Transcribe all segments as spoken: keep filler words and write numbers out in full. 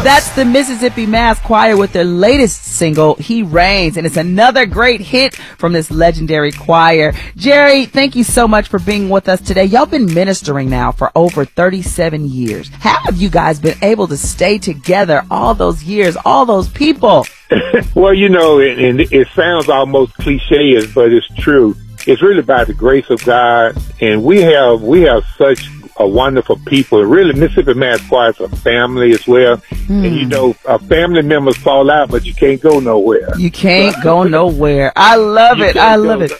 That's the Mississippi Mass Choir with their latest single, He Reigns, and it's another great hit from this legendary choir. Jerry, thank you so much for being with us today. Y'all been ministering now for over thirty-seven years. How have you guys been able to stay together all those years, all those people? Well, you know, and, and it sounds almost cliche, but it's true. It's really about the grace of God, and we have we have such a wonderful people. Really, Mississippi Mass Choir is a family as well. Mm. And you know, uh, family members fall out, but you can't go nowhere. You can't go nowhere. I love it. I love it.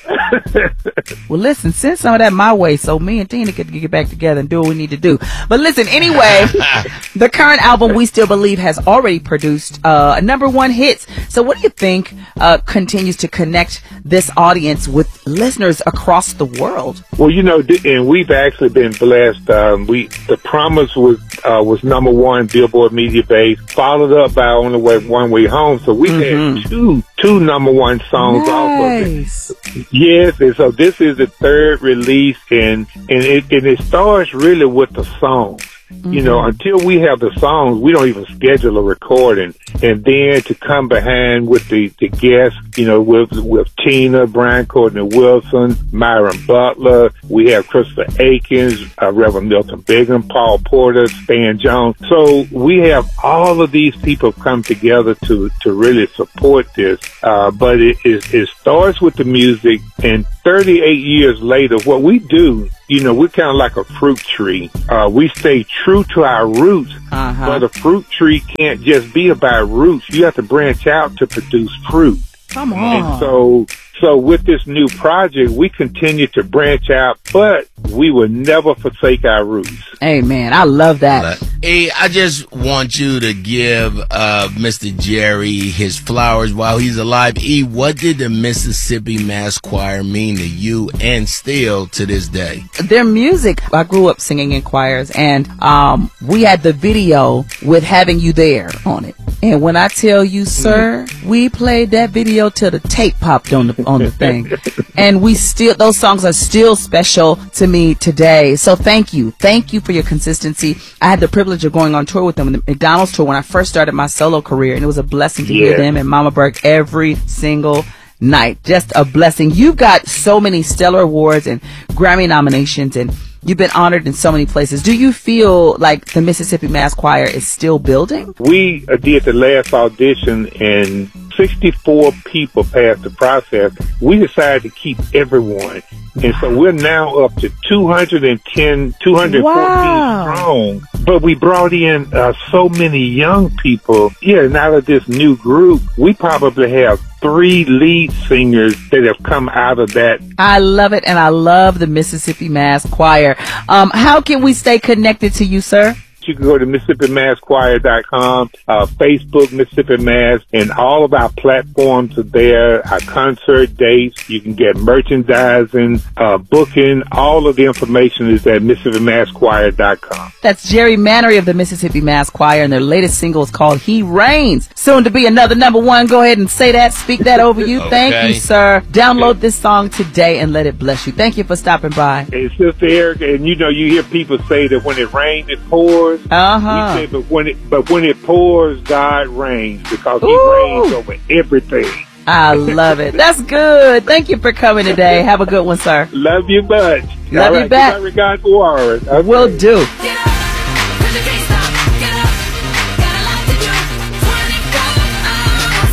Well, listen, send some of that my way so me and Tina could get back together and do what we need to do. But listen, anyway, the current album, We Still Believe, has already produced uh, number one hits. So what do you think uh, continues to connect this audience with listeners across the world? Well, you know, and we've actually been blessed. Um, we the Promise was uh, was number one Billboard Media Base, followed up by On the Way One Way Home. So we've mm-hmm. had two two number one songs nice. off of it. Yes, and so this is the third release, and and it and it starts really with the songs. Mm-hmm. You know, until we have the songs, we don't even schedule a recording. And then to come behind with the, the guests, you know, with with Tina, Brian Courtney Wilson, Myron Butler, we have Christopher Akins, uh, Reverend Milton Bigham, Paul Porter, Stan Jones. So we have all of these people come together to, to really support this. Uh, but it, it, it starts with the music, and thirty-eight years later, what we do, you know, we're kind of like a fruit tree. Uh, we stay true to our roots, uh-huh. but a fruit tree can't just be about roots. You have to branch out to produce fruit. Come on. And so, so with this new project, we continue to branch out, but we will never forsake our roots. Amen. I love that. Hey, I just want you to give uh, Mister Jerry his flowers while he's alive. E, what did the Mississippi Mass Choir mean to you and still to this day? Their music, I grew up singing in choirs, and um, we had the video with Having You There on it. And when I tell you, sir, mm-hmm. we played that video till the tape popped on the on the thing. And we still, those songs are still special to me today. So thank you. Thank you for your consistency. I had the privilege of going on tour with them, the McDonald's tour, when I first started my solo career. And it was a blessing to yeah. hear them and Mama Burke every single night. Just a blessing. You've got so many stellar awards and Grammy nominations, and you've been honored in so many places. Do you feel like the Mississippi Mass Choir is still building? We did the last audition, and sixty-four people passed the process. We decided to keep everyone. And so we're now up to two hundred ten, two hundred fourteen wow. strong. But we brought in uh, so many young people. Yeah, and out of this new group, we probably have three lead singers that have come out of that. I love it, and I love the Mississippi Mass Choir. Um, how can we stay connected to you, sir? You can go to Mississippi Mass Choir dot com, uh, Facebook, Mississippi Mass, and all of our platforms are there, our concert dates. You can get merchandising, uh, booking. All of the information is at Mississippi Mass Choir dot com. That's Jerry Mannery of the Mississippi Mass Choir, and their latest single is called He Reigns. Soon to be another number one. Go ahead and say that, speak that over you. Okay. Thank you, sir. Download this song today and let it bless you. Thank you for stopping by. It's Sister Erica, and you know, you hear people say that when it rains, it pours. Uh-huh. We say, but when it but when it pours, God reigns, because He Ooh. reigns over everything. I love it. That's good. Thank you for coming today. Have a good one, sir. Love you much. Love All you right, back. Regards to Warren. Okay. Will do. Get up, 'cause you can't stop. Get up, got a lot to do. twenty-four hours,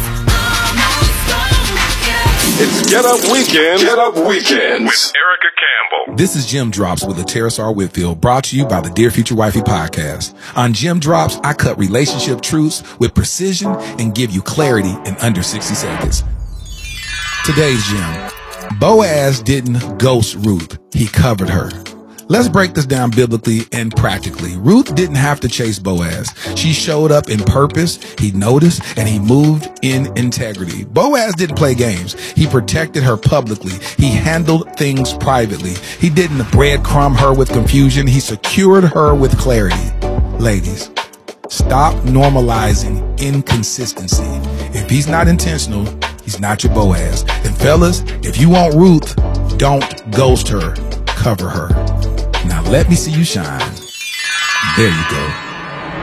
almost gone. Get up. It's Get Up Weekend. Get Up Weekends with Erica Campbell. This is Jim Drops with Terrace R. Whitfield, brought to you by the Dear Future Wifey podcast. On Jim Drops, I cut relationship truths with precision and give you clarity in under sixty seconds. Today's Jim. Boaz didn't ghost Ruth. He covered her. Let's break this down biblically and practically. Ruth didn't have to chase Boaz. She showed up in purpose. He noticed and he moved in integrity. Boaz didn't play games. He protected her publicly. He handled things privately. He didn't breadcrumb her with confusion. He secured her with clarity. Ladies, stop normalizing inconsistency. If he's not intentional, he's not your Boaz. And fellas, if you want Ruth, don't ghost her. Cover her. Now let me see you shine. There you go.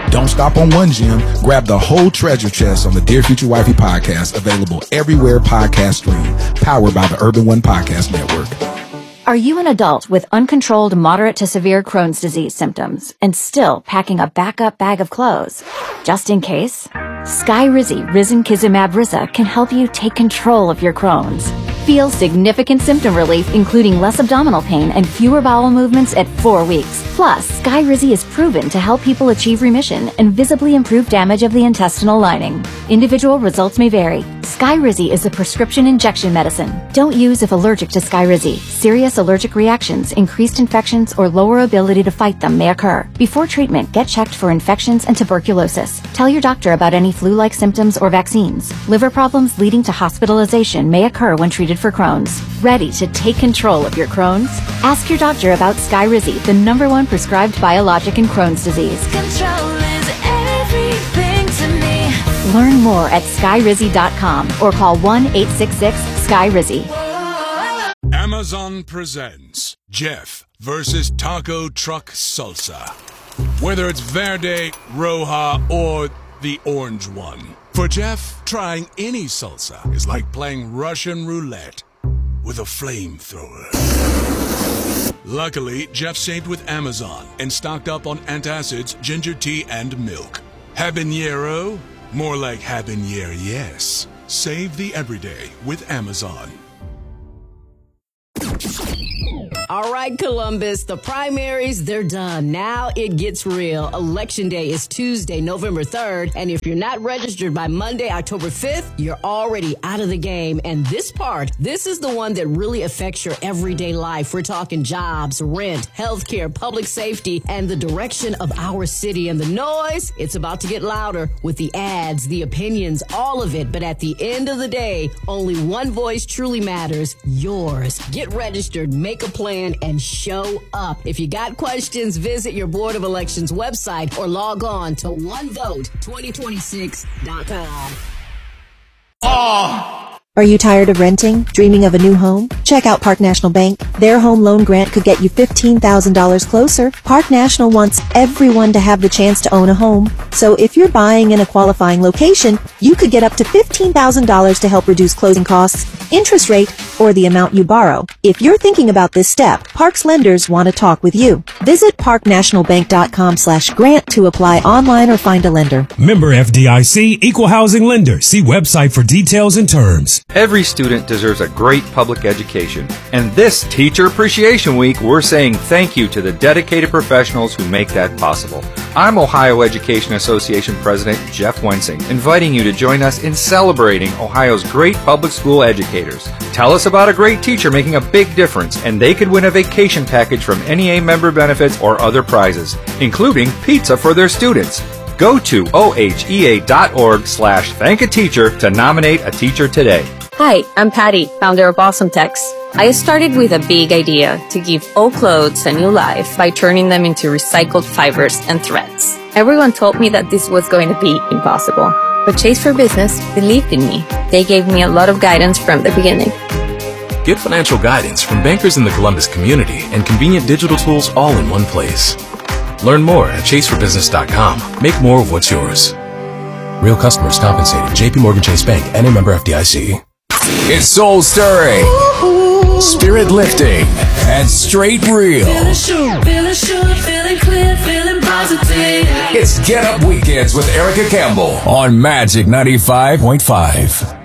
Don't stop on one gem. Grab the whole treasure chest on the Dear Future Wifey podcast, available everywhere podcasts stream, powered by the Urban One Podcast Network. Are you an adult with uncontrolled moderate to severe Crohn's disease symptoms and still packing a backup bag of clothes? Just in case, Skyrizi Risankizumab Risa can help you take control of your Crohn's. Feel significant symptom relief, including less abdominal pain and fewer bowel movements at four weeks. Plus, Skyrizi is proven to help people achieve remission and visibly improve damage of the intestinal lining. Individual results may vary. Skyrizi is a prescription injection medicine. Don't use if allergic to Skyrizi. Serious allergic reactions, increased infections, or lower ability to fight them may occur. Before treatment, get checked for infections and tuberculosis. Tell your doctor about any flu-like symptoms or vaccines. Liver problems leading to hospitalization may occur when treated for Crohn's. Ready to take control of your Crohn's? Ask your doctor about Skyrizi, the number one prescribed biologic in Crohn's disease. Control is everything to me. Learn more at skyrizi dot com or call one eight six six Skyrizi. Amazon presents Jeff versus Taco Truck Salsa. Whether it's Verde, Roja, or the orange one. For Jeff, trying any salsa is like playing Russian roulette with a flamethrower. Luckily, Jeff saved with Amazon and stocked up on antacids, ginger tea, and milk. Habanero? More like habanero, yes. Save the everyday with Amazon. All right, Columbus, the primaries, they're done. Now it gets real. Election day is Tuesday, November third. And if you're not registered by Monday, October fifth, you're already out of the game. And this part, this is the one that really affects your everyday life. We're talking jobs, rent, healthcare, public safety, and the direction of our city. And the noise, it's about to get louder with the ads, the opinions, all of it. But at the end of the day, only one voice truly matters, yours. Get registered, make a plan, and show up. If you got questions, visit your Board of Elections website or log on to one vote twenty twenty-six dot com. Oh! Are you tired of renting? Dreaming of a new home? Check out Park National Bank. Their home loan grant could get you fifteen thousand dollars closer. Park National wants everyone to have the chance to own a home. So if you're buying in a qualifying location, you could get up to fifteen thousand dollars to help reduce closing costs, interest rate, or the amount you borrow. If you're thinking about this step, Park's lenders want to talk with you. Visit parknationalbank.com slash grant to apply online or find a lender. Member F D I C, Equal Housing Lender. See website for details and terms. Every student deserves a great public education. And this Teacher Appreciation Week, we're saying thank you to the dedicated professionals who make that possible. I'm Ohio Education Association President Jeff Wensing, inviting you to join us in celebrating Ohio's great public school educators. Tell us about a great teacher making a big difference, and they could win a vacation package from N E A member benefits or other prizes, including pizza for their students. Go to ohea.org slash thank a teacher to nominate a teacher today. Hi, I'm Patty, founder of Awesome Tex. I started with a big idea to give old clothes a new life by turning them into recycled fibers and threads. Everyone told me that this was going to be impossible, but Chase for Business believed in me. They gave me a lot of guidance from the beginning. Get financial guidance from bankers in the Columbus community and convenient digital tools all in one place. Learn more at chase for business dot com. Make more of what's yours. Real customers compensated. J P Morgan Chase Bank and a member F D I C. It's soul stirring, spirit lifting, and straight real. Feeling sure, feeling sure, feeling clear, feeling positive. It's Get Up Weekends with Erica Campbell on Magic ninety-five point five.